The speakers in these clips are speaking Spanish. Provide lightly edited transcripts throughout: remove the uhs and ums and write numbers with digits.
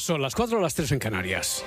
Son las 4 o las 3 en Canarias.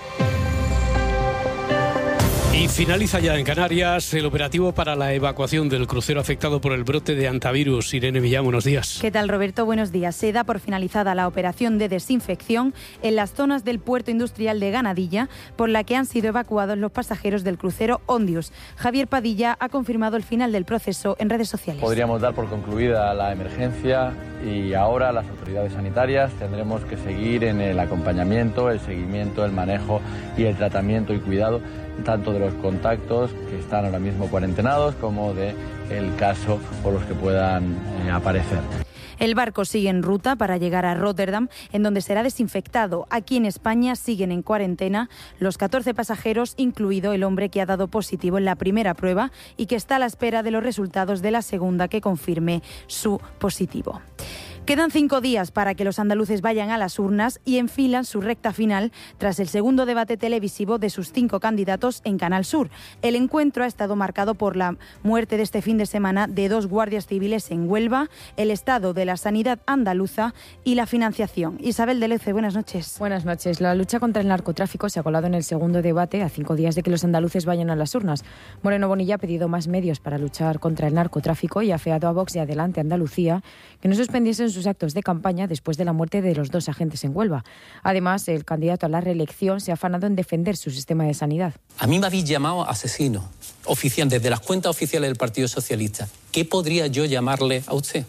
Y finaliza ya en Canarias el operativo para la evacuación del crucero afectado por el brote de hantavirus. Irene Millán, buenos días. ¿Qué tal, Roberto? Buenos días. Se da por finalizada la operación de desinfección en las zonas del puerto industrial de Ganadilla, por la que han sido evacuados los pasajeros del crucero Ondius. Javier Padilla ha confirmado el final del proceso en redes sociales. Podríamos dar por concluida la emergencia y ahora las autoridades sanitarias tendremos que seguir en el acompañamiento, el seguimiento, el manejo y el tratamiento y cuidado tanto de los contactos que están ahora mismo cuarentenados como de el caso por los que puedan aparecer. El barco sigue en ruta para llegar a Rotterdam, en donde será desinfectado. Aquí en España siguen en cuarentena los 14 pasajeros, incluido el hombre que ha dado positivo en la primera prueba y que está a la espera de los resultados de la segunda que confirme su positivo. Quedan 5 días para que los andaluces vayan a las urnas y enfilan su recta final tras el segundo debate televisivo de sus 5 candidatos en Canal Sur. El encuentro ha estado marcado por la muerte de este fin de semana de 2 guardias civiles en Huelva, el estado de la sanidad andaluza y la financiación. Isabel de Lece, buenas noches. Buenas noches. La lucha contra el narcotráfico se ha colado en el segundo debate a 5 días de que los andaluces vayan a las urnas. Moreno Bonilla ha pedido más medios para luchar contra el narcotráfico y ha afeado a Vox y Adelante Andalucía que no suspendiesen sus actos de campaña después de la muerte de los 2 agentes en Huelva. Además, el candidato a la reelección se ha afanado en defender su sistema de sanidad. A mí me habéis llamado asesino oficial desde las cuentas oficiales del Partido Socialista. ¿Qué podría yo llamarle a usted?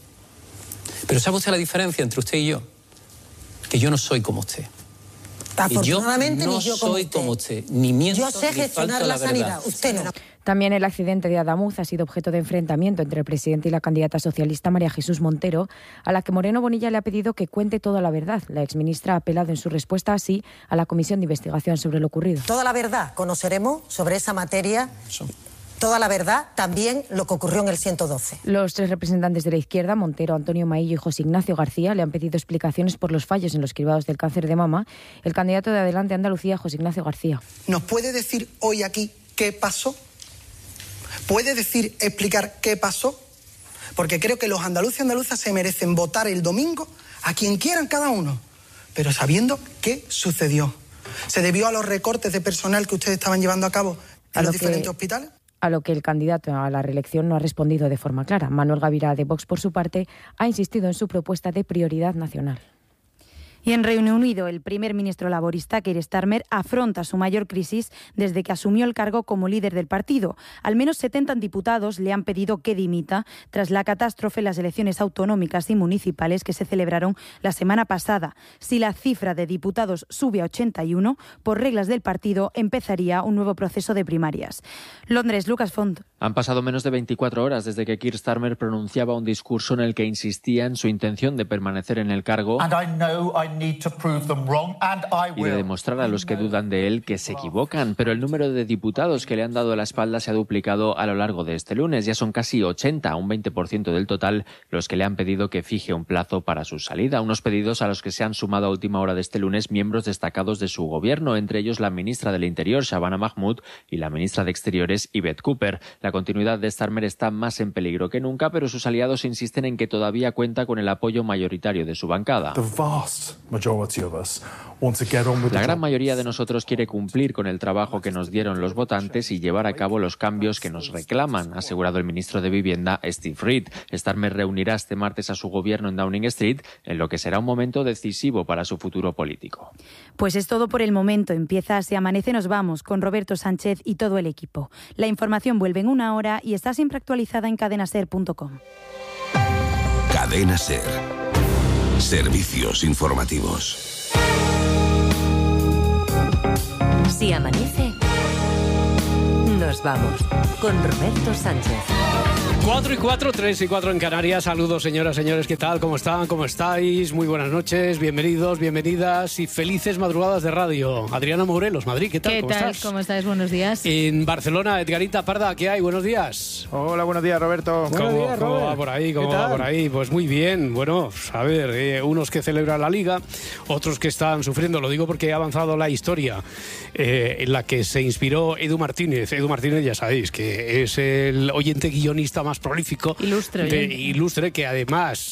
Pero ¿sabe usted la diferencia entre usted y yo? Que yo no soy como usted. Afortunadamente, yo no ni yo soy como usted, ni miento, yo sé gestionar la sanidad, usted no. También el accidente de Adamuz ha sido objeto de enfrentamiento entre el presidente y la candidata socialista María Jesús Montero, a la que Moreno Bonilla le ha pedido que cuente toda la verdad. La exministra ha apelado en su respuesta así a la comisión de investigación sobre lo ocurrido. Toda la verdad conoceremos sobre esa materia. Toda la verdad, también lo que ocurrió en el 112. Los 3 representantes de la izquierda, Montero, Antonio Maillo y José Ignacio García, le han pedido explicaciones por los fallos en los cribados del cáncer de mama. El candidato de Adelante Andalucía, José Ignacio García. ¿Nos puede decir hoy aquí qué pasó? ¿Puede explicar qué pasó? Porque creo que los andaluces y andaluzas se merecen votar el domingo a quien quieran cada uno, pero sabiendo qué sucedió. ¿Se debió a los recortes de personal que ustedes estaban llevando a cabo en los diferentes hospitales? A lo que el candidato a la reelección no ha respondido de forma clara. Manuel Gavirá, de Vox, por su parte, ha insistido en su propuesta de prioridad nacional. Y en Reino Unido, el primer ministro laborista, Keir Starmer, afronta su mayor crisis desde que asumió el cargo como líder del partido. Al menos 70 diputados le han pedido que dimita tras la catástrofe en las elecciones autonómicas y municipales que se celebraron la semana pasada. Si la cifra de diputados sube a 81, por reglas del partido, empezaría un nuevo proceso de primarias. Londres, Lucas Font. Han pasado menos de 24 horas desde que Keir Starmer pronunciaba un discurso en el que insistía en su intención de permanecer en el cargo y de demostrar a los que dudan de él que se equivocan. Pero el número de diputados que le han dado la espalda se ha duplicado a lo largo de este lunes. Ya son casi 80, un 20% del total, los que le han pedido que fije un plazo para su salida. Unos pedidos a los que se han sumado a última hora de este lunes miembros destacados de su gobierno, entre ellos la ministra del Interior, Shabana Mahmood, y la ministra de Exteriores, Yvette Cooper. La continuidad de Starmer está más en peligro que nunca, pero sus aliados insisten en que todavía cuenta con el apoyo mayoritario de su bancada. La gran mayoría de nosotros quiere cumplir con el trabajo que nos dieron los votantes y llevar a cabo los cambios que nos reclaman, ha asegurado el ministro de Vivienda, Steve Reed. Starmer reunirá este martes a su gobierno en Downing Street, en lo que será un momento decisivo para su futuro político. Pues es todo por el momento. Empieza Si Amanece Nos Vamos con Roberto Sánchez y todo el equipo. La información vuelve en 1 hora y está siempre actualizada en cadenaser.com. Cadena Ser. Servicios informativos. Si amanece, nos vamos con Roberto Sánchez. 4 y 4, 3 y 4 en Canarias. Saludos, señoras, señores, ¿qué tal? ¿Cómo están? ¿Cómo estáis? Muy buenas noches, bienvenidos, bienvenidas y felices madrugadas de radio. Adriana Morelos, Madrid, ¿qué tal? ¿Qué ¿Cómo tal? estás? ¿Cómo estás? Buenos días. En Barcelona, Edgarita Parda, ¿qué hay? Buenos días. Hola, buenos días, Roberto. ¿Cómo va por ahí? ¿Cómo va por ahí? Pues muy bien. Bueno, a ver, unos que celebran la Liga, otros que están sufriendo. Lo digo porque ha avanzado la historia en la que se inspiró Edu Martínez. Edu Martínez, ya sabéis, que es el oyente guionista más prolífico, ilustre, que además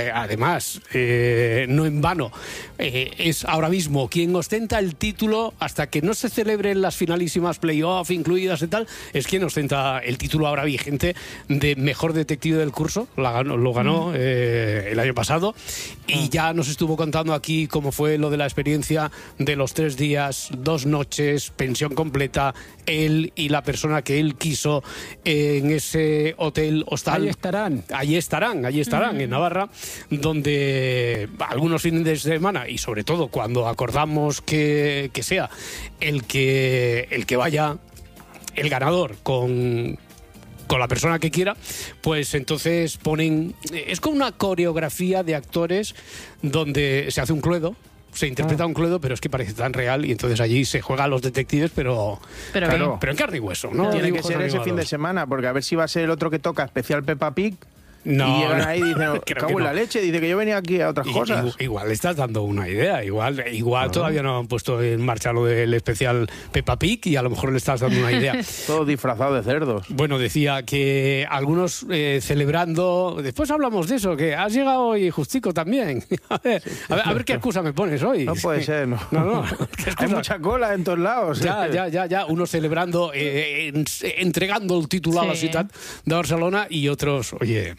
no en vano, es ahora mismo quien ostenta el título hasta que no se celebren las finalísimas playoff incluidas y tal, es quien ostenta el título ahora vigente de mejor detective del curso. Lo ganó el año pasado y ya nos estuvo contando aquí cómo fue lo de la experiencia de los 3 días, 2 noches, pensión completa, él y la persona que él quiso en ese hotel hostal. Allí estarán en Navarra, donde algunos fines de semana y sobre todo cuando acordamos que sea el que vaya el ganador con la persona que quiera, pues entonces ponen... Es como una coreografía de actores donde se hace un cluedo, se interpreta un cluedo, pero es que parece tan real y entonces allí se juega a los detectives, pero en carne y hueso, ¿no? Tiene que ser ese fin de semana, porque a ver si va a ser el otro que toca especial Peppa Pig. No, y llegan ahí y dicen, cago en la leche, dice que yo venía aquí a otras cosas. Igual estás dando una idea, igual todavía no han puesto en marcha lo del especial Peppa Pig y a lo mejor le estás dando una idea. Todo disfrazado de cerdos. Bueno, decía que algunos celebrando, después hablamos de eso, que has llegado hoy justico también. A ver qué excusa me pones hoy. No puede ser, no. Hay mucha cola en todos lados. Ya, unos celebrando, entregando el título a la ciudad de Barcelona y otros,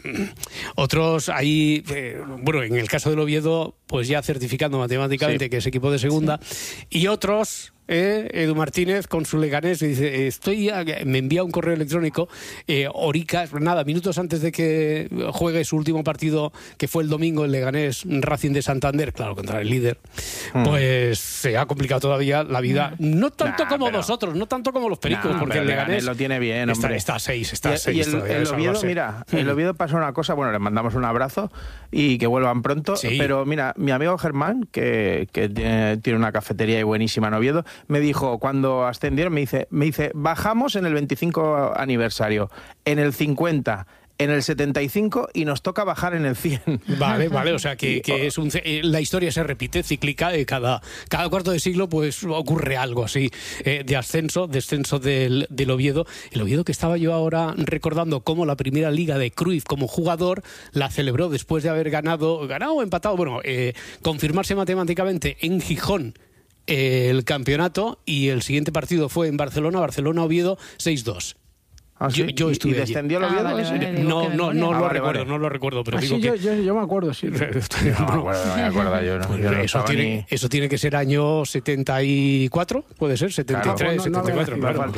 otros ahí, bueno, en el caso del Oviedo, pues ya certificando matemáticamente que es equipo de segunda, y otros... Edu Martínez con su Leganés dice, me envía un correo electrónico, horicas, minutos antes de que juegue su último partido, que fue el domingo, el Leganés Racing de Santander, claro, contra el líder, pues se ha complicado todavía la vida, no tanto como vosotros, no tanto como los pericos, porque el Leganés lo tiene bien, hombre. Está a 6, y el Oviedo, mira, el Oviedo pasó una cosa, bueno, le mandamos un abrazo y que vuelvan pronto, pero mira, mi amigo Germán, que tiene una cafetería buenísima en Oviedo, me dijo, cuando ascendieron, me dice, bajamos en el 25 aniversario, en el 50, en el 75 y nos toca bajar en el 100. Vale, o sea que es la historia se repite, cíclica, cada cuarto de siglo pues ocurre algo así, descenso del Oviedo. El Oviedo que estaba yo ahora recordando como la primera liga de Cruyff como jugador la celebró después de haber ganado o empatado, confirmarse matemáticamente en Gijón el campeonato, y el siguiente partido fue en Barcelona-Oviedo 6-2. ¿Ah, sí? Yo estuve ¿Y descendió el Oviedo? No lo recuerdo, pero digo que... Yo me acuerdo, sí. No me acuerdo yo. Eso tiene que ser año 74, puede ser, 73, 74, claro.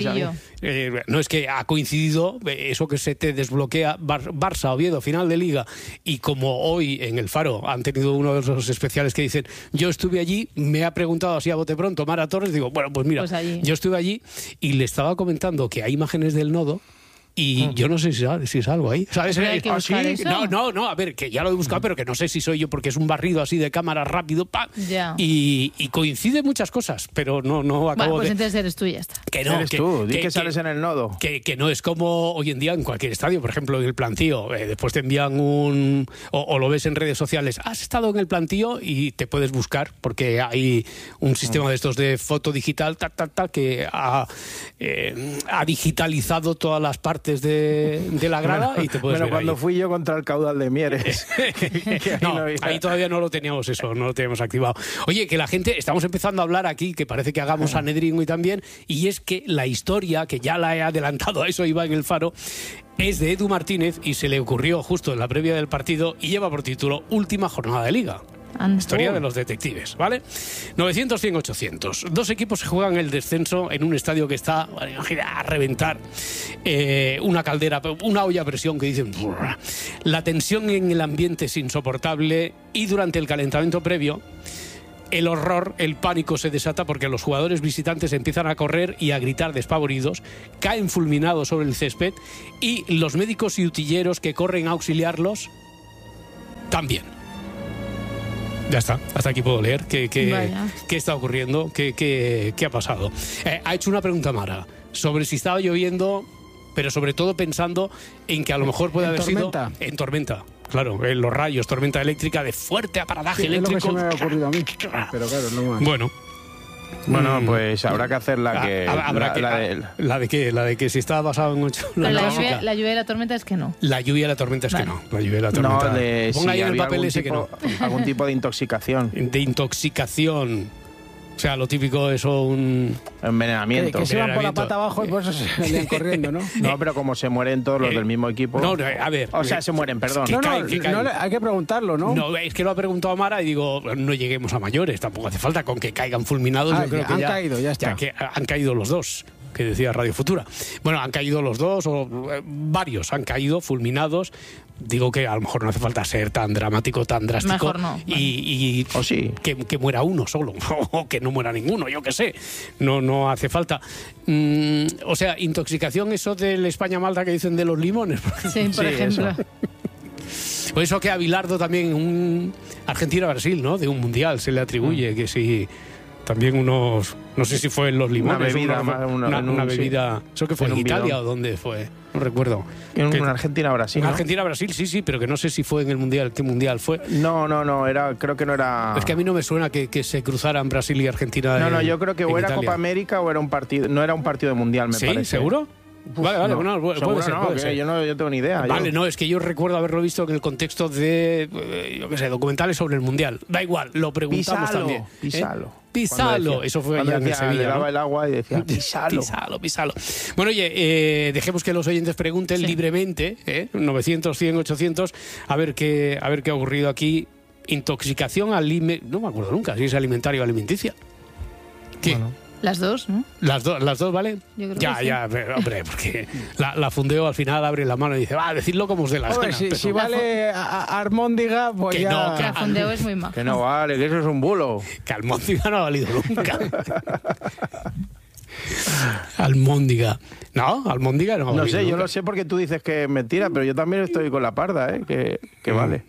No, es que ha coincidido eso que se te desbloquea Barça-Oviedo, final de Liga, y como hoy en el Faro han tenido uno de esos especiales que dicen, yo estuve allí, me ha preguntado así a bote pronto Mara Torres, digo, bueno, pues mira, yo estuve allí y le estaba comentando que hay imágenes del nodo y yo no sé si es algo ahí. ¿Sabes? No, a ver, que ya lo he buscado, pero que no sé si soy yo, porque es un barrido así de cámara rápido, ¡pam! Y coincide muchas cosas, pero no acabo pues entonces eres tú y ya está. Que no, eres tú, di que sales en el nodo. Que no es como hoy en día en cualquier estadio, por ejemplo, en el plantío, después te envían o lo ves en redes sociales, has estado en el plantío y te puedes buscar, porque hay un sistema de estos de foto digital, que ha digitalizado todas las partes de la grada y te puedes ver cuando ahí. fui yo contra el caudal de Mieres. Ahí todavía no lo teníamos activado. Oye, que la gente, estamos empezando a hablar aquí, que parece que hagamos Sanedrín hoy también, y es que la historia, que ya la he adelantado, a eso iba en el Faro, es de Edu Martínez y se le ocurrió justo en la previa del partido y lleva por título Última jornada de Liga. Historia de los detectives, ¿vale? 900, 100, 800. 2 equipos se juegan el descenso en un estadio que está a reventar. Una caldera, una olla a presión que dicen... La tensión en el ambiente es insoportable y durante el calentamiento previo el horror, el pánico se desata porque los jugadores visitantes empiezan a correr y a gritar despavoridos, caen fulminados sobre el césped y los médicos y utilleros que corren a auxiliarlos también. Ya está, hasta aquí puedo leer qué está ocurriendo, qué ha pasado. Ha hecho una pregunta Mara sobre si estaba lloviendo, pero sobre todo pensando en que a lo mejor puede haber sido en tormenta. Claro, los rayos, tormenta eléctrica de fuerte aparataje eléctrico. Es lo que se me ha ocurrido a mí, pero claro, no más. Bueno, Bueno, pues habrá que hacer la que... ¿La de qué? La de que si está basado en 8... La lluvia y la tormenta es que no. La lluvia y la tormenta es que no. La lluvia y la tormenta... No, ponga ahí en el papel ese que no. Algún tipo de intoxicación. De intoxicación. O sea, lo típico es un envenenamiento. Que se van por la pata abajo y por eso se salían corriendo, ¿no? No, pero como se mueren todos los del mismo equipo... No, a ver... O sea, se mueren, perdón. No, hay que preguntarlo, ¿no? No, es que lo ha preguntado Mara y digo, no lleguemos a mayores, tampoco hace falta con que caigan fulminados. Yo creo que han caído, ya está. Ya que han caído los dos, que decía Radio Futura. Bueno, han caído los dos, o varios han caído fulminados. Digo que a lo mejor no hace falta ser tan dramático, tan drástico. Mejor no. O sí. Que muera uno solo, o que no muera ninguno, yo qué sé. No hace falta. O sea, intoxicación, eso del España-Malta que dicen de los limones. Sí, por ejemplo. O eso que a Bilardo también, un Argentina-Brasil, ¿no? De un mundial se le atribuye, que sí... También unos... No sé si fue en los limones. Una bebida... ¿Eso que fue en Italia o dónde fue? No recuerdo. En Argentina-Brasil. En Argentina-Brasil, sí, pero que no sé si fue en el mundial. ¿Qué mundial fue? No, creo que no era... Es que a mí no me suena que se cruzaran Brasil y Argentina. No, yo creo que o era Copa América o era un partido... No era un partido de mundial, me parece. ¿Sí? ¿Seguro? Vale, no, puede ser. Yo no tengo ni idea. Vale, no, es que yo recuerdo haberlo visto en el contexto de, yo qué sé, documentales sobre el Mundial. Da igual, lo preguntamos también. Pisalo, eso fue allá en el Sevilla. Le daba el agua y decía, Pisalo. Bueno, oye, dejemos que los oyentes pregunten libremente, 900, 100, 800, a ver qué ha ocurrido aquí. Intoxicación no me acuerdo nunca si es alimentaria o alimenticia. ¿Qué? Bueno. Las dos, ¿no? Las dos, ¿vale? Yo creo que sí. Pero, hombre, porque la Fundeo al final abre la mano y dice, decidlo como os dé la gana. Si vale Almóndiga, pues que ya... No, la Fundeo es muy maja. Que no vale, que eso es un bulo. Que Almóndiga no ha valido nunca. Almóndiga. No, Almóndiga no. No sé, yo lo sé porque tú dices que es mentira, pero yo también estoy con la parda, que vale.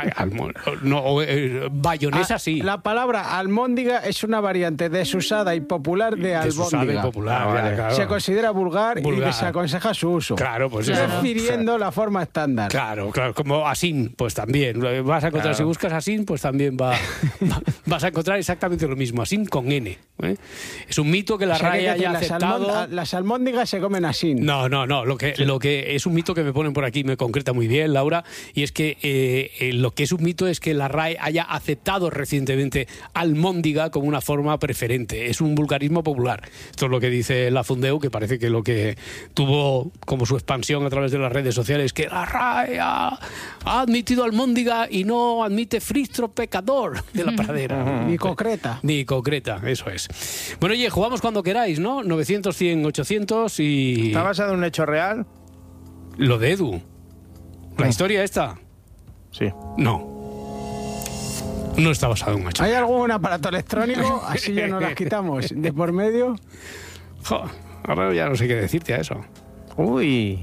Bayonesa sí. La palabra almóndiga es una variante desusada y popular de albóndiga. Desusada y popular, vale. claro. Se considera vulgar y que se aconseja su uso. Claro, pues eso. Refiriendo la forma estándar. Claro, como asín, pues también. Vas a encontrar, si buscas asín, pues también vas a encontrar exactamente lo mismo, asín con N. Es un mito que la RAE haya aceptado. Las almóndigas se comen así. No. Lo que es un mito que me ponen por aquí, me concreta muy bien, Laura, y es que lo que es un mito es que la RAE haya aceptado recientemente almóndiga como una forma preferente. Es un vulgarismo popular. Esto es lo que dice la Fundeu, que parece que lo que tuvo como su expansión a través de las redes sociales, que la RAE ha admitido almóndiga y no admite fristro pecador de la pradera. Ni concreta. Ni concreta, eso es. Bueno, oye, jugamos cuando queráis, ¿no? 900, 100, 800 y... ¿Está basado en un hecho real? Lo de Edu. ¿La historia esta? Sí. No está basado en un hecho. ¿Hay algún aparato electrónico? Así ya nos las quitamos de por medio. Ahora ya no sé qué decirte a eso. Uy.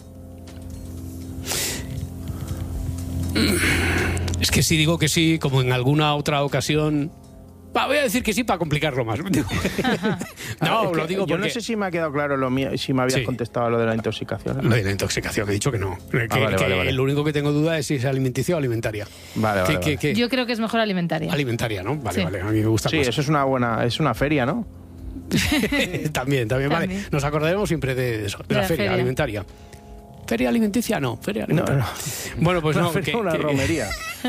Es que si digo que sí, como en alguna otra ocasión... voy a decir que sí para complicarlo más. No, lo digo porque... Yo no sé si me ha quedado claro lo mío, si me habías contestado a lo de la intoxicación. Lo de la intoxicación, he dicho que no. Vale. Lo único que tengo duda es si es alimenticia o alimentaria. Vale. Yo creo que es mejor alimentaria. Alimentaria, ¿no? Vale, a mí me gusta más. Sí, eso es una feria, ¿no? También, vale. Nos acordaremos siempre de eso, de la feria alimentaria. ¿Feria alimenticia? No, feria alimentaria. No. Bueno, pues una romería.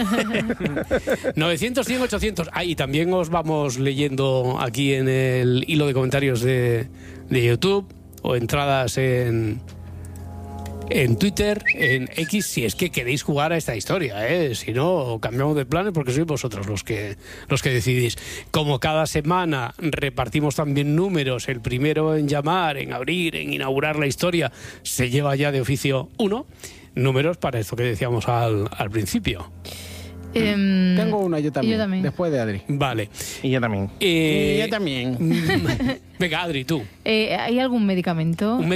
900, 100, 800. Y también os vamos leyendo aquí en el hilo de comentarios de YouTube o entradas en Twitter, en X, si es que queréis jugar a esta historia, si no, cambiamos de planes porque sois vosotros los que decidís. Como cada semana repartimos también números, el primero en llamar, en abrir, en inaugurar la historia, se lleva ya de oficio 1 números para esto que decíamos al principio. Tengo una yo también, después de Adri. Vale. Y yo también. Yo también. Venga, Adri, tú. ¿Hay algún medicamento? Un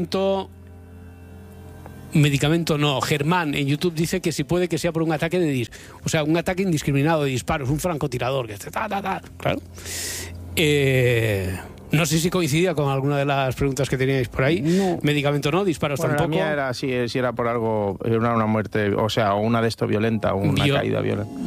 medicamento no. Germán en YouTube dice que si puede que sea por un ataque un ataque indiscriminado de disparos, un francotirador que esté claro. No sé si coincidía con alguna de las preguntas que teníais por ahí. No. Medicamento no, disparos tampoco. La mía era si era por algo, era una muerte, o sea, o una de esto violenta, o una caída violenta.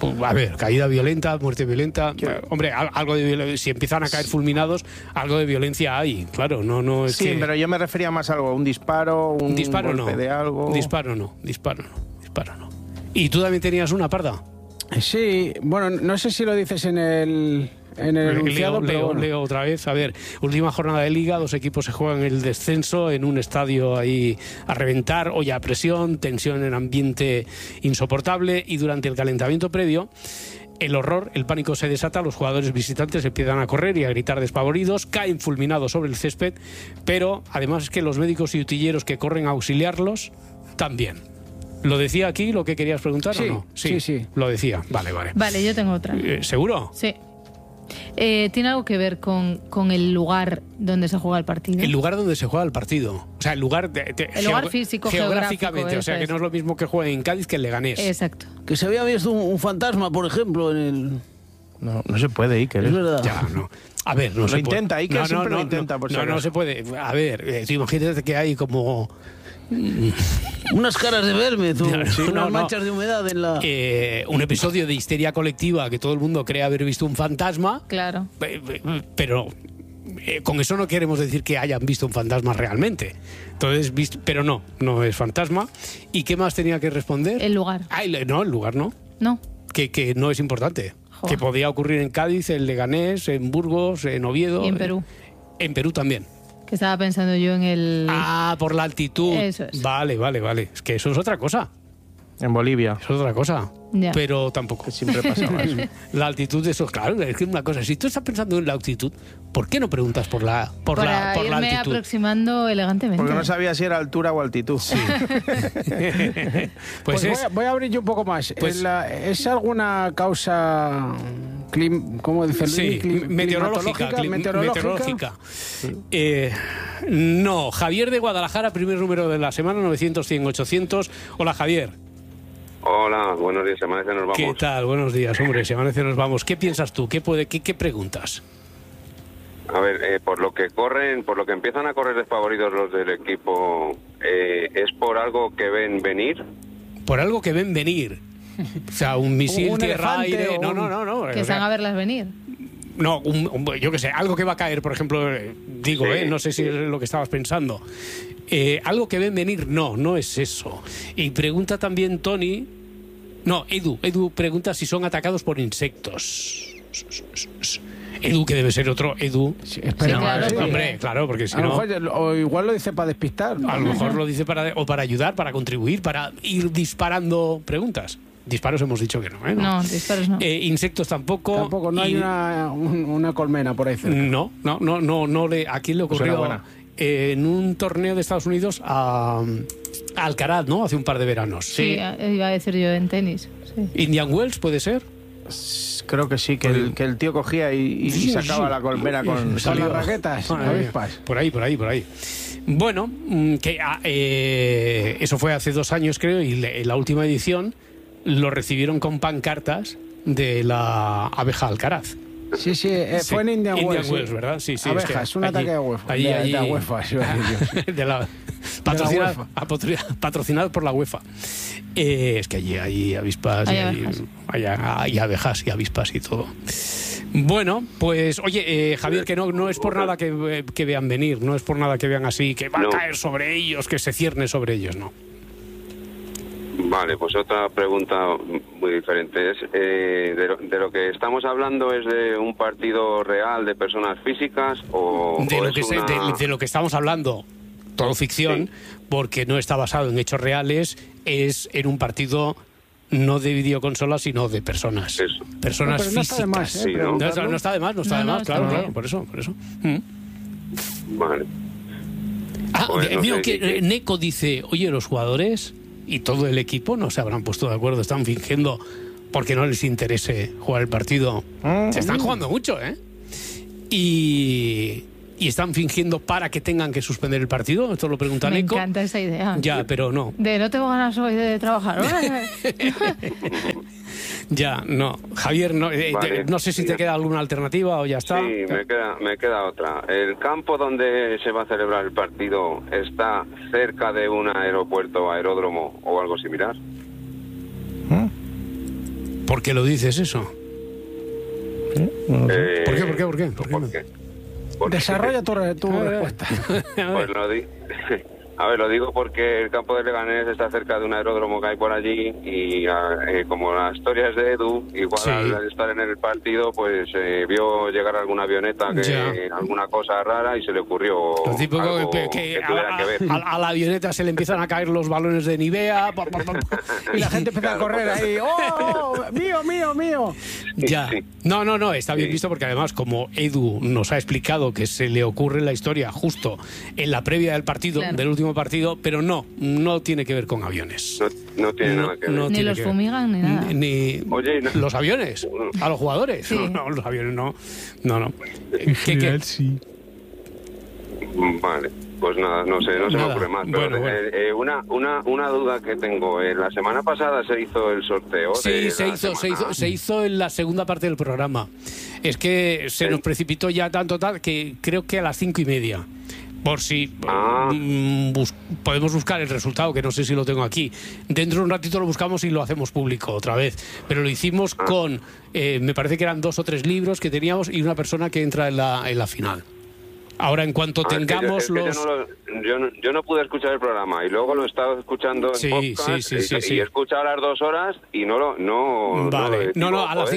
A ver, caída violenta, muerte violenta. Hombre, algo de violencia. Si empiezan a caer fulminados, algo de violencia hay. Claro, no es sí, que... pero yo me refería más a algo, un disparo, un golpe de algo. Disparo no. ¿Y tú también tenías una, Parda? Sí, bueno, no sé si lo dices en el enunciado, pero bueno. Leo otra vez. A ver, última jornada de Liga, 2 equipos se juegan el descenso en un estadio ahí a reventar, olla a presión, tensión en ambiente insoportable, y durante el calentamiento previo el horror, el pánico se desata, los jugadores visitantes empiezan a correr y a gritar despavoridos, caen fulminados sobre el césped, pero además es que los médicos y utilleros que corren a auxiliarlos también. ¿Lo decía aquí lo que querías preguntar o no? Sí. Lo decía. Vale. Vale, yo tengo otra. ¿Seguro? Sí. ¿Tiene algo que ver con el lugar donde se juega el partido? El lugar donde se juega el partido. O sea, el lugar... el lugar físico, geográficamente. O sea, que no es lo mismo que juegue en Cádiz que en Leganés. Exacto. Que se había visto un fantasma, por ejemplo, en el... No se puede, Iker. Es verdad. Ya, no. A ver, no lo se intenta, puede. Iker siempre lo intenta. No se puede. A ver, imagínate que hay como... unas caras de verme, unas manchas de humedad en la... un episodio de histeria colectiva que todo el mundo cree haber visto un fantasma. Claro. Pero con eso no queremos decir que hayan visto un fantasma realmente. Entonces, pero no es fantasma. ¿Y qué más tenía que responder? El lugar. El lugar no. No. Que no es importante. Joder. Que podía ocurrir en Cádiz, en Leganés, en Burgos, en Oviedo. Y en Perú. En Perú también. Que estaba pensando yo en el... por la altitud. Eso es. Vale. Es que eso es otra cosa. En Bolivia. Eso es otra cosa. Ya. Pero tampoco. Que siempre pasaba eso. La altitud de eso, claro, es que es una cosa. Si tú estás pensando en la altitud, ¿por qué no preguntas por la irme altitud? Aproximando elegantemente. Porque no sabía si era altura o altitud. Sí. pues voy a abrir yo un poco más. ¿Es alguna causa... ¿cómo dice Luis? Sí, meteorológica. No, Javier de Guadalajara, primer número de la semana, 900-100-800. Hola, Javier. Hola, buenos días, se amanece, nos vamos. ¿Qué tal? Buenos días, hombre, se amanece, nos vamos. ¿Qué piensas tú? ¿Qué preguntas? A ver, por lo que empiezan a correr desfavoridos los del equipo, ¿es por algo que ven venir? Por algo que ven venir. O sea, un misil tierra-aire... No. Que se van a verlas venir. No, yo qué sé, algo que va a caer, por ejemplo, digo, sí, no sé si es lo que estabas pensando. Algo que ven venir, no es eso. Y pregunta también Tony... No, Edu pregunta si son atacados por insectos. Edu, que debe ser otro Edu. Sí, espera, claro, hombre, claro, porque si no... O igual lo dice para despistar. A lo mejor lo dice para ayudar, para contribuir, para ir disparando preguntas. Disparos hemos dicho que no, ¿eh? No, disparos no. Insectos tampoco. Tampoco, no hay una colmena por ahí cerca. No. ¿A quién le ocurrió? En un torneo de Estados Unidos a Alcaraz, ¿no? Hace un par de veranos. Sí, iba a decir yo en tenis. Sí. ¿Indian Wells puede ser? Creo que sí, que el tío cogía y sacaba la colmena con las raquetas, avispas. Por ahí. Bueno, eso fue hace 2 años, creo, y la última edición lo recibieron con pancartas de la abeja Alcaraz. Sí, fue en Indian Wells, ¿verdad? Sí, abejas, es un ataque de UEFA. De UEFA, patrocinado por la UEFA. Es que allí hay avispas, hay abejas y avispas y todo. Bueno, pues oye, Javier, que no es por nada que vean venir, no es por nada que vean así, que va a caer sobre ellos, que se cierne sobre ellos, no. Vale, pues otra pregunta muy diferente es, de lo que estamos hablando, ¿es de un partido real de personas físicas o de lo que estamos hablando, todo ficción, porque no está basado en hechos reales, es en un partido no de videoconsolas, sino de personas. Eso. Personas físicas. No está de más, claro, por eso. Vale. Neko dice, oye, los jugadores y todo el equipo no se habrán puesto de acuerdo, están fingiendo porque no les interese jugar el partido. Se están jugando mucho, y están fingiendo para que tengan que suspender el partido. Esto lo pregunta Neko. Me encanta esa idea. Ya, pero no. No tengo ganas hoy de trabajar, ¿no? Ya, no. Javier, no sé si te queda alguna alternativa o ya está. Sí, me queda otra. ¿El campo donde se va a celebrar el partido está cerca de un aeropuerto, aeródromo o algo similar? ¿Por qué lo dices eso? ¿Por qué? Desarrolla tu respuesta. Pues lo digo porque el campo de Leganés está cerca de un aeródromo que hay por allí y como la historia es de Edu, igual al estar en el partido, pues vio llegar alguna avioneta, alguna cosa rara y se le ocurrió lo típico algo que tuviera que ver. A la avioneta se le empiezan a caer los balones de Nivea y la gente empieza a correr ahí. ¡Oh! ¡Mío! Ya. Sí. No, está bien visto porque además, como Edu nos ha explicado que se le ocurre la historia justo en la previa del partido, del último partido, pero no tiene que ver con aviones. No tiene nada que ver. Ni los fumigan ni nada. Ni los aviones, a los jugadores. Sí. No, los aviones no. ¿Qué? Sí. Vale. Pues nada, no se me ocurre más. Pero bueno. Una duda que tengo. La semana pasada se hizo el sorteo. Sí, se hizo en la segunda parte del programa. Es que se nos precipitó ya tanto que creo que a las 5:30. Por si podemos buscar el resultado, que no sé si lo tengo aquí. Dentro de un ratito lo buscamos y lo hacemos público otra vez. Pero lo hicimos con, me parece que eran 2 o 3 libros que teníamos y una persona que entra en la final. Ahora, en cuanto tengamos yo no pude escuchar el programa y luego lo he estado escuchando en podcast y he escuchado las 2 horas y Vale. A las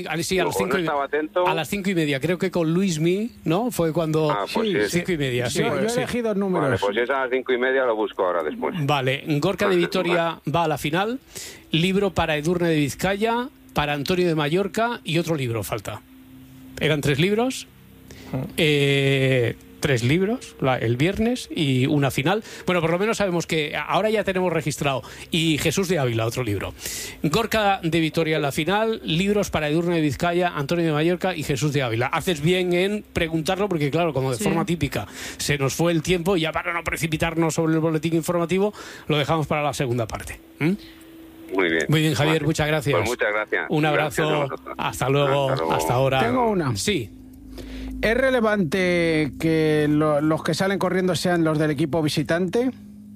5:30, creo que con Luismi, ¿no? Fue cuando... 5:30, sí. Yo he elegido números. Vale, pues si es a las 5:30 lo busco ahora después. Vale, Gorka de Vitoria va a la final, libro para Edurne de Vizcaya, para Antonio de Mallorca y otro libro falta. Eran 3 libros. 3 libros el viernes y una final. Bueno, por lo menos sabemos que ahora ya tenemos registrado. Y Jesús de Ávila, otro libro. Gorka de Vitoria en la final, libros para Edurne de Vizcaya, Antonio de Mallorca y Jesús de Ávila. Haces bien en preguntarlo porque, claro, como de forma típica se nos fue el tiempo y ya para no precipitarnos sobre el boletín informativo, lo dejamos para la segunda parte. Muy bien, Javier, muchas gracias. Pues muchas gracias. Un abrazo. Hasta luego. Hasta ahora. Tengo una. Sí. ¿Es relevante que los que salen corriendo sean los del equipo visitante?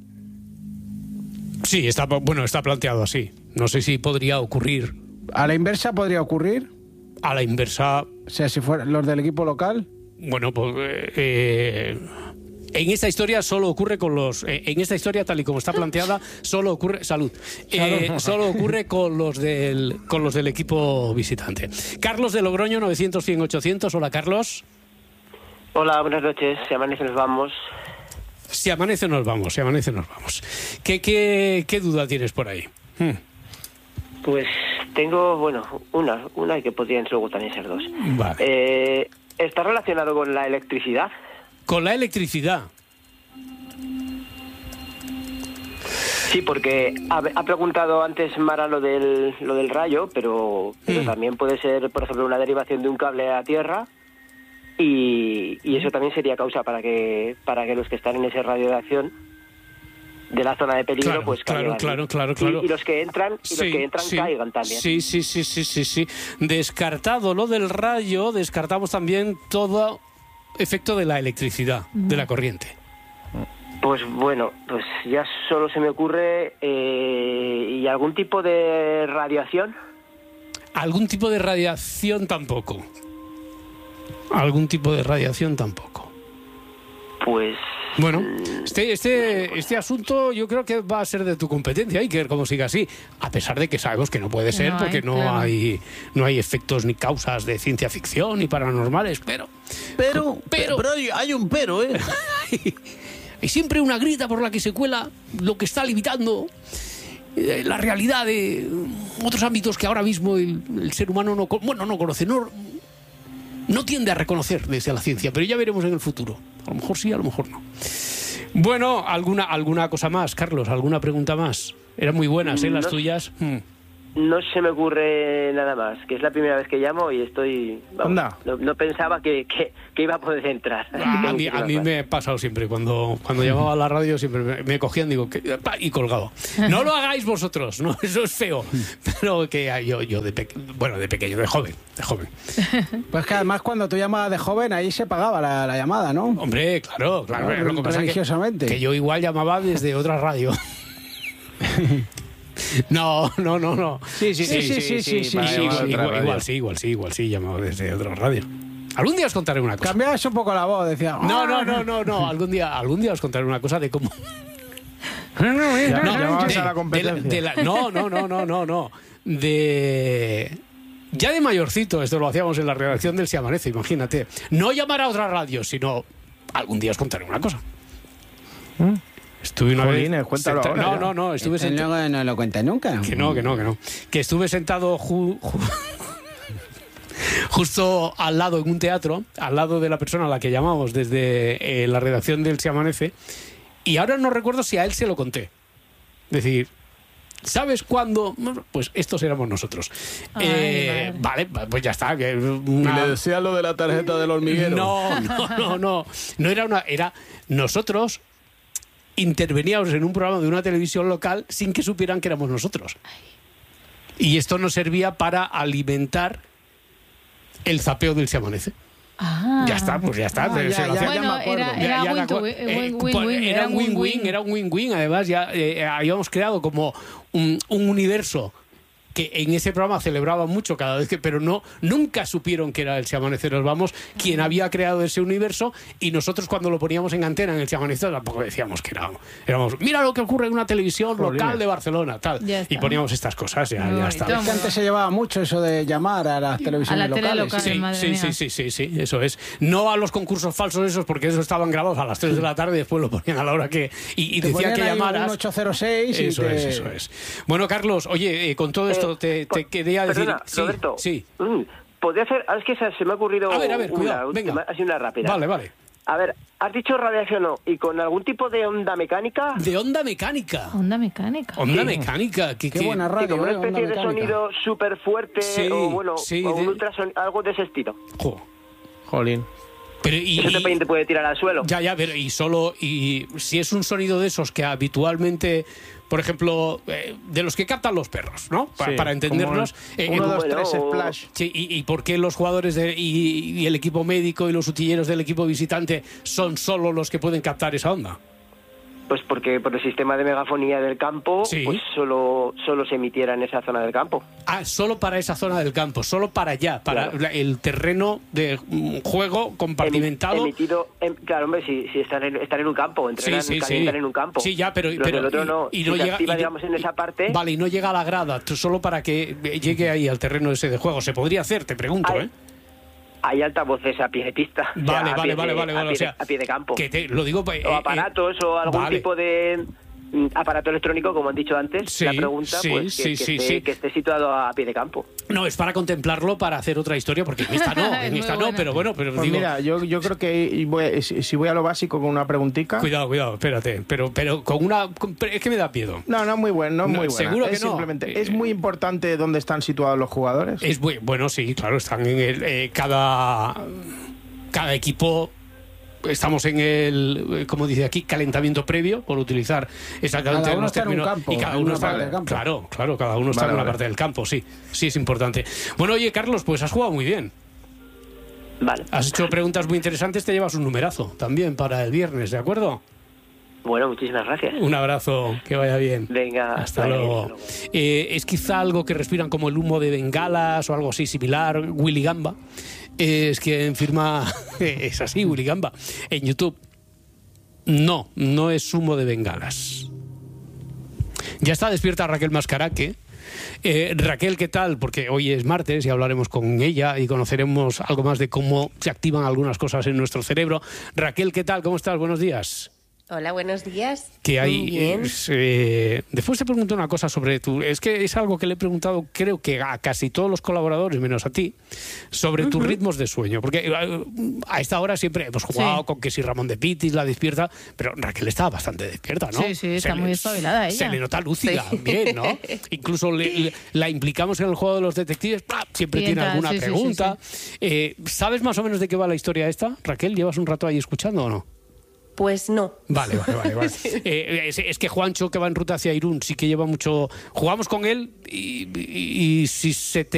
Sí, está planteado así. No sé si podría ocurrir. ¿A la inversa podría ocurrir? A la inversa... O sea, si fueran los del equipo local. Bueno, pues... en esta historia solo ocurre con los... en esta historia, tal y como está planteada, solo ocurre... Salud. Solo ocurre con los del equipo visitante. Carlos de Logroño, 900-100-800. Hola, Carlos. Hola, buenas noches. Si amanece nos vamos. Si amanece nos vamos. ¿Qué duda tienes por ahí? Pues tengo, una que podrían luego también ser 2. Vale. ¿Está relacionado con la electricidad? ¿Con la electricidad? Sí, porque ha preguntado antes Mara lo del rayo, pero también puede ser, por ejemplo, una derivación de un cable a tierra y eso también sería causa para que los que están en ese radio de acción de la zona de peligro caigan. Claro. Y los que entran caigan también. Sí. Descartado lo del rayo, descartamos también todo efecto de la electricidad, de la corriente. Pues ya solo se me ocurre ¿y algún tipo de radiación? Algún tipo de radiación tampoco. Pues... Bueno, este asunto yo creo que va a ser de tu competencia, hay que ver cómo sigue así, a pesar de que sabemos que no puede ser, porque no hay efectos ni causas de ciencia ficción ni paranormales, pero hay un pero, ¿eh? Hay siempre una grita por la que se cuela lo que está limitando la realidad de otros ámbitos que ahora mismo el ser humano no conoce, no tiende a reconocer desde la ciencia, pero ya veremos en el futuro. A lo mejor sí, a lo mejor no. Bueno, ¿alguna cosa más, Carlos? ¿Alguna pregunta más? Eran muy buenas, las tuyas. No se me ocurre nada más, que es la primera vez que llamo y estoy... No pensaba que iba a poder entrar. A mí me ha pasado siempre, cuando llamaba a la radio siempre me cogían, y colgado. No lo hagáis vosotros, no, eso es feo. Pero que yo de pequeño, de joven. Pues que además cuando tú llamabas de joven, ahí se pagaba la llamada, ¿no? Hombre, claro. Religiosamente. Que yo igual llamaba desde otra radio. No. Sí. Igual sí, llamado desde otra radio. Algún día os contaré una cosa. Cambiabas un poco la voz, decía. No. Algún día os contaré una cosa de cómo. Llamabas a la competencia. No. Ya de mayorcito, esto lo hacíamos en la redacción del Si Amanece, imagínate. No llamar a otra radio, sino algún día os contaré una cosa. Estuve una vez. Cuéntalo ahora. No, estuve sentado. No lo cuenta nunca. Que no. Que estuve sentado justo al lado, en un teatro, al lado de la persona a la que llamamos desde la redacción del Si Amanece, y ahora no recuerdo si a él se lo conté. Es decir, ¿sabes cuándo? Pues estos éramos nosotros. Vale, pues ya está. Y le decía lo de la tarjeta del hormiguero. No era nosotros interveníamos en un programa de una televisión local sin que supieran que éramos nosotros. Y esto nos servía para alimentar el zapeo del Si Amanece. Ya está. Era un win-win. Además, ya habíamos creado como un universo que en ese programa celebraba mucho cada vez que, pero nunca supieron que era el Si Amanece Nos Vamos quien había creado ese universo, y nosotros cuando lo poníamos en antena en el Si Amanece tampoco decíamos que éramos mira lo que ocurre en una televisión local de Barcelona, tal, y poníamos estas cosas, ya está. Es que antes se llevaba mucho eso de llamar a las televisiones locales. Sí, eso es. No a los concursos falsos esos, porque esos estaban grabados a las 3 de la tarde y después lo ponían a la hora que y decían que llamaras. Un 806 eso es. Bueno, Carlos, oye, con todo esto te quería decir... Perdona, Roberto. Sí. ¿Podría hacer...? Es que se me ha ocurrido... A ver, cuidado, venga. Así una rápida. Vale. A ver, has dicho radiación y con algún tipo de onda mecánica... ¿De onda mecánica? Onda mecánica. Onda mecánica. Qué buena radio. Como una especie de sonido súper fuerte o un ultrasonido, algo de ese estilo. Jolín. Pero eso te puede tirar al suelo. Ya, pero y si es un sonido de esos que habitualmente, por ejemplo, de los que captan los perros, ¿no? Para entendernos. 1, 2, 3, splash. Sí, y por qué los jugadores y el equipo médico y los utilleros del equipo visitante son solo los que pueden captar esa onda. Pues porque por el sistema de megafonía del campo, pues solo se emitiera en esa zona del campo. Solo para esa zona del campo, solo para allá, para el terreno de juego compartimentado. Emitido, claro, hombre, si están en un campo, calientan en un campo. Sí, ya, pero el otro no, y no llega, activa, digamos, en esa parte. Vale, y no llega a la grada, solo para que llegue ahí al terreno ese de juego. ¿Se podría hacer? Te pregunto, Hay altavoces a pie de pista. Vale. O sea, a pie de campo. Lo digo, o aparatos o algún tipo de aparato electrónico, como han dicho antes. La pregunta, que esté situado a pie de campo. No, es para contemplarlo, para hacer otra historia, porque en esta no, pero bueno. Pero pues digo, mira, yo creo que si voy a lo básico con una preguntica. Cuidado, espérate. Pero con una... Es que me da miedo. No, muy bueno, muy buena. Seguro que no. Simplemente, ¿es muy importante dónde están situados los jugadores? Bueno, sí, claro, están en cada equipo... Estamos en el, como dice aquí, calentamiento previo, por utilizar exactamente cada uno está en un campo, y cada uno está en el campo. Claro, cada uno está en una parte del campo, sí es importante. Bueno, oye, Carlos, pues has jugado muy bien. Vale. Has hecho preguntas muy interesantes, te llevas un numerazo también para el viernes, ¿de acuerdo? Bueno, muchísimas gracias. Un abrazo, que vaya bien. Venga, hasta luego. Es quizá algo que respiran como el humo de bengalas o algo así similar, Willy Gamba. Es quien firma, es así, Willy Gamba, en YouTube. No es humo de bengalas. Ya está despierta Raquel Mascaraque. Raquel, ¿qué tal? Porque hoy es martes y hablaremos con ella y conoceremos algo más de cómo se activan algunas cosas en nuestro cerebro. Raquel, ¿qué tal? ¿Cómo estás? Buenos días. Hola, buenos días. Que hay, después te pregunto una cosa sobre es que es algo que le he preguntado, creo que a casi todos los colaboradores, menos a ti, sobre tus ritmos de sueño. Porque a esta hora siempre hemos jugado con que si Ramón de Pitis la despierta, pero Raquel estaba bastante despierta, ¿no? Sí, está muy espabilada ella. Se le nota lúcida, bien, ¿no? Incluso la implicamos en el juego de los detectives, siempre tiene alguna pregunta. ¿Sabes más o menos de qué va la historia esta, Raquel? ¿Llevas un rato ahí escuchando o no? Pues no. Vale. Es que Juancho, que va en ruta hacia Irún, sí que lleva mucho... Jugamos con él y si se te